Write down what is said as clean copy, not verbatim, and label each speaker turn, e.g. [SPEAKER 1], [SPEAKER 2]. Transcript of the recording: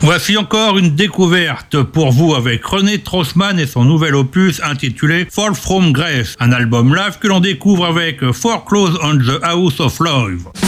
[SPEAKER 1] Voici encore une découverte pour vous avec René Trossmann et son nouvel opus intitulé Fall from Grace, un album live que l'on découvre avec For Close on the House of Love.